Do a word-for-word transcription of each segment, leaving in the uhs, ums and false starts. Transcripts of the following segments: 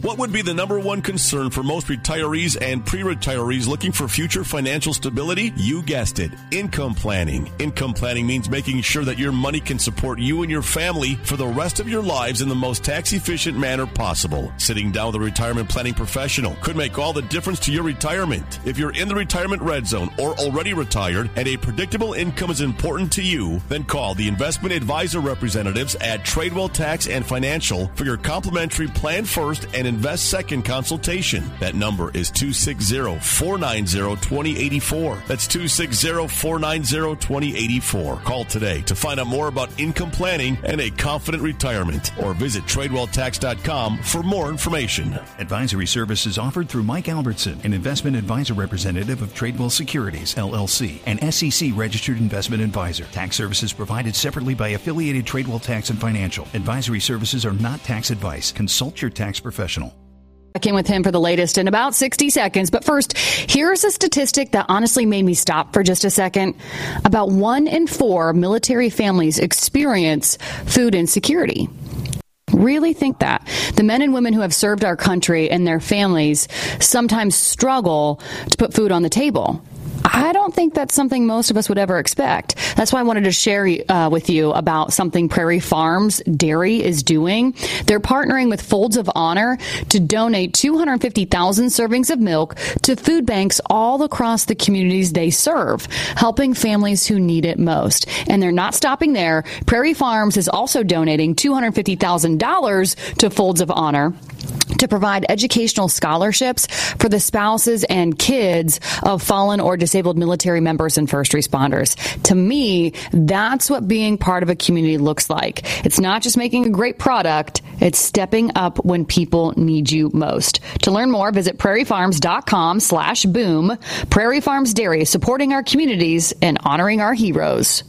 What would be the number one concern for most retirees and pre-retirees looking for future financial stability? You guessed it, income planning. Income planning means making sure that your money can support you and your family for the rest of your lives in the most tax-efficient manner possible. Sitting down with a retirement planning professional could make all the difference to your retirement. If you're in the retirement red zone or already retired and a predictable income is important to you, then call the investment advisor representatives at Tradewell Tax and Financial for your complimentary Plan First and Invest Second consultation. That number is two six zero, four nine zero, two zero eight four. That's two six zero, four nine zero, two zero eight four. Call today to find out more about income planning and a confident retirement, or visit Tradewell Tax dot com for more information. Advisory services offered through Mike Albertson, an investment advisor representative of Tradewell Securities, L L C, an S E C registered investment advisor. Tax services provided separately by affiliated Tradewell Tax and Financial. Advisory services are not tax advice. Consult your tax professional. Back in with him for the latest in about sixty seconds. But first, here's a statistic that honestly made me stop for just a second. About one in four military families experience food insecurity. Really think that. The men and women who have served our country and their families sometimes struggle to put food on the table. I don't think that's something most of us would ever expect. That's why I wanted to share uh, with you about something Prairie Farms Dairy is doing. They're partnering with Folds of Honor to donate two hundred fifty thousand servings of milk to food banks all across the communities they serve, helping families who need it most. And they're not stopping there. Prairie Farms is also donating two hundred fifty thousand dollars to Folds of Honor to provide educational scholarships for the spouses and kids of fallen or disabled military members and first responders. To me, that's what being part of a community looks like. It's not just making a great product, it's stepping up when people need you most. To learn more, visit prairiefarms.com slash boom. Prairie Farms Dairy, supporting our communities and honoring our heroes.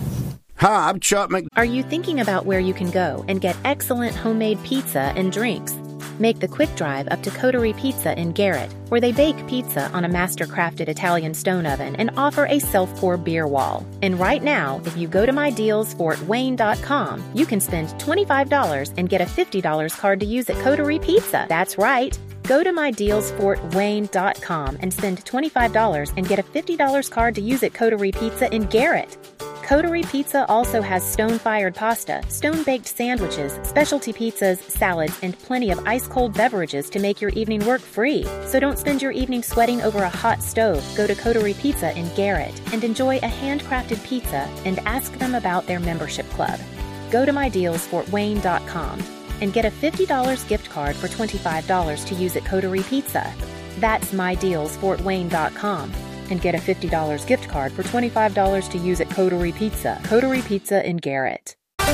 Hi, I'm Chuck Mc... Are you thinking about where you can go and get excellent homemade pizza and drinks? Make the quick drive up to Coterie Pizza in Garrett, where they bake pizza on a master-crafted Italian stone oven and offer a self-pour beer wall. And right now, if you go to my deals fort wayne dot com, you can spend twenty-five dollars and get a fifty dollars card to use at Coterie Pizza. That's right. Go to my deals fort wayne dot com and spend twenty-five dollars and get a fifty dollars card to use at Coterie Pizza in Garrett. Coterie Pizza also has stone-fired pasta, stone-baked sandwiches, specialty pizzas, salads, and plenty of ice-cold beverages to make your evening work free. So don't spend your evening sweating over a hot stove. Go to Coterie Pizza in Garrett and enjoy a handcrafted pizza and ask them about their membership club. Go to my deals fort wayne dot com and get a fifty dollars gift card for twenty-five dollars to use at Coterie Pizza. That's my deals fort wayne dot com. And get a fifty dollars gift card for twenty-five dollars to use at Coterie Pizza. Coterie Pizza in Garrett.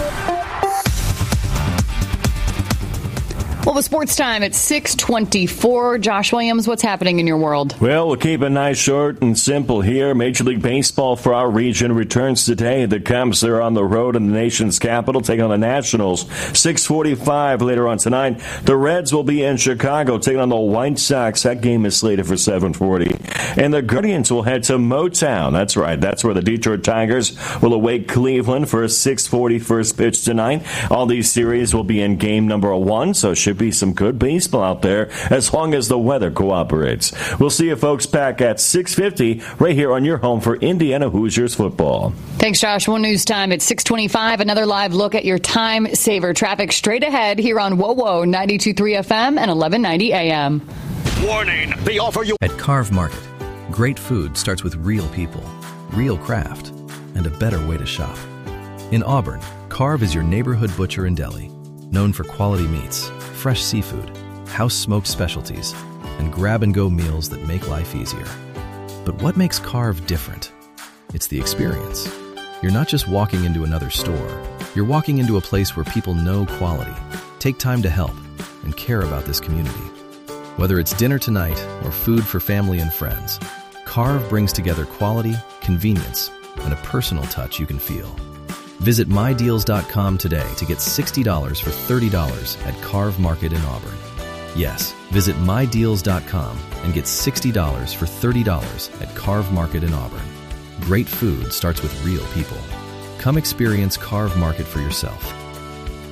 Well, with sports time at six twenty-four. Josh Williams, what's happening in your world? Well, we'll keep it nice, short, and simple here. Major League Baseball for our region returns today. The Cubs are on the road in the nation's capital, taking on the Nationals. six forty-five later on tonight. The Reds will be in Chicago, taking on the White Sox. That game is slated for seven forty. And the Guardians will head to Motown. That's right. That's where the Detroit Tigers will await Cleveland for a six forty first pitch tonight. All these series will be in game number one, so it should be some good baseball out there as long as the weather cooperates. We'll see you folks back at six fifty right here on your home for Indiana Hoosiers football. Thanks, Josh. One news time at six twenty-five. Another live look at your time saver traffic straight ahead here on Whoa Whoa ninety-two point three F M and eleven ninety A M. Warning, they offer you... At Carve Market, great food starts with real people, real craft, and a better way to shop. In Auburn, Carve is your neighborhood butcher and deli, known for quality meats, fresh seafood, house-smoked specialties, and grab-and-go meals that make life easier. But what makes Carve different? It's the experience. You're not just walking into another store. You're walking into a place where people know quality, take time to help, and care about this community. Whether it's dinner tonight or food for family and friends, Carve brings together quality, convenience, and a personal touch you can feel. Visit my deals dot com today to get sixty dollars for thirty dollars at Carve Market in Auburn. Yes, visit my deals dot com and get sixty dollars for thirty dollars at Carve Market in Auburn. Great food starts with real people. Come experience Carve Market for yourself.